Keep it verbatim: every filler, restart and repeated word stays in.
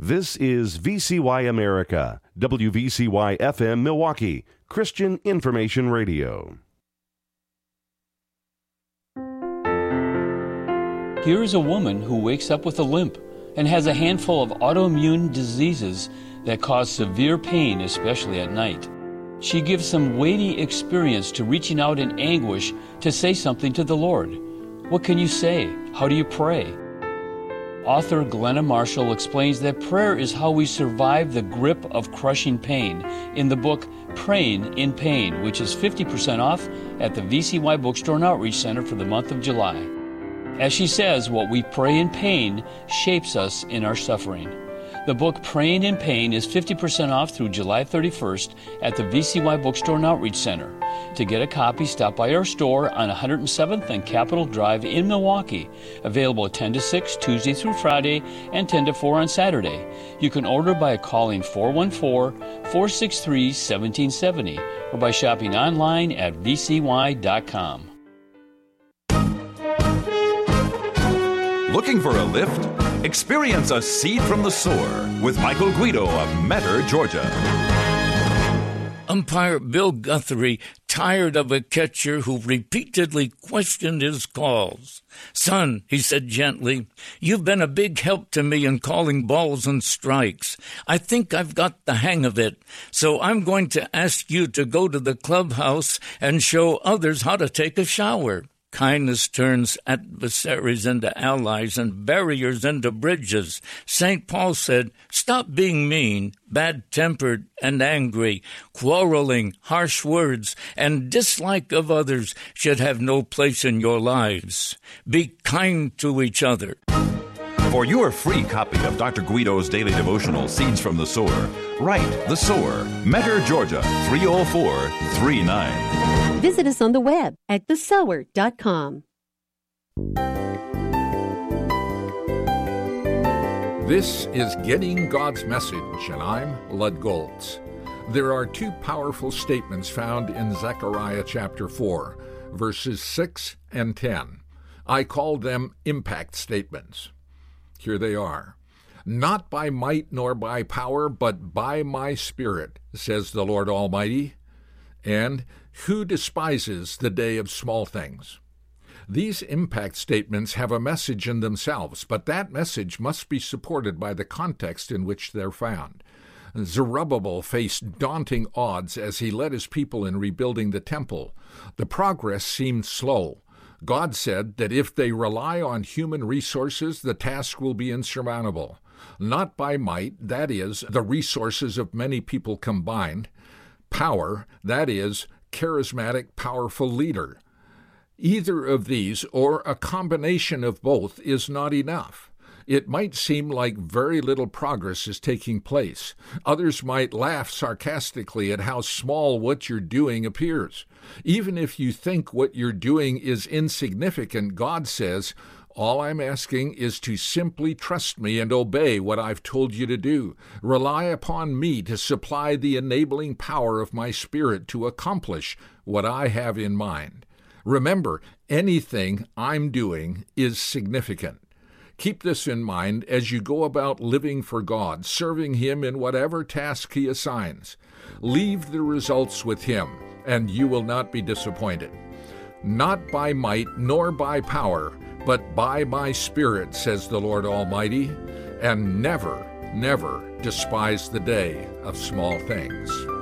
This is V C Y America, W V C Y F M Milwaukee, Christian Information Radio. Here is a woman who wakes up with a limp and has a handful of autoimmune diseases that cause severe pain, especially at night. She gives some weighty experience to reaching out in anguish to say something to the Lord. What can you say? How do you pray? Author Glenna Marshall explains that prayer is how we survive the grip of crushing pain in the book Praying in Pain, which is fifty percent off at the V C Y Bookstore and Outreach Center for the month of July. As she says, what we pray in pain shapes us in our suffering. The book Praying in Pain is fifty percent off through July thirty-first at the V C Y Bookstore and Outreach Center. To get a copy, stop by our store on one hundred seventh and Capitol Drive in Milwaukee. Available ten to six Tuesday through Friday and ten to four on Saturday. You can order by calling four one four, four six three, one seven seven zero or by shopping online at v c y dot com. Looking for a lift? Experience a Seed from the Sower with Michael Guido of Metter, Georgia. Umpire Bill Guthrie tired of a catcher who repeatedly questioned his calls. "Son," he said gently, "you've been a big help to me in calling balls and strikes. I think I've got the hang of it, so I'm going to ask you to go to the clubhouse and show others how to take a shower." Kindness turns adversaries into allies and barriers into bridges. Saint Paul said, "Stop being mean, bad-tempered, and angry. Quarreling, harsh words, and dislike of others should have no place in your lives. Be kind to each other." For your free copy of Doctor Guido's daily devotional, Seeds from the Sower, write The Sower, Metter, Georgia, three oh four three nine. Visit us on the web at the sower dot com. This is Getting God's Message, and I'm Lud Goltz. There are two powerful statements found in Zechariah chapter four, verses six and ten. I call them impact statements. Here they are. "Not by might nor by power, but by my Spirit, says the Lord Almighty." And, "Who despises the day of small things?" These impact statements have a message in themselves, but that message must be supported by the context in which they're found. Zerubbabel faced daunting odds as he led his people in rebuilding the temple. The progress seemed slow. God said that if they rely on human resources, the task will be insurmountable. Not by might, that is, the resources of many people combined. Power, that is, charismatic, powerful leader. Either of these, or a combination of both, is not enough. It might seem like very little progress is taking place. Others might laugh sarcastically at how small what you're doing appears. Even if you think what you're doing is insignificant, God says, "All I'm asking is to simply trust me and obey what I've told you to do. Rely upon me to supply the enabling power of my Spirit to accomplish what I have in mind." Remember, anything I'm doing is significant. Keep this in mind as you go about living for God, serving Him in whatever task He assigns. Leave the results with Him, and you will not be disappointed. "Not by might nor by power, but by my Spirit, says the Lord Almighty, and never, never despise the day of small things."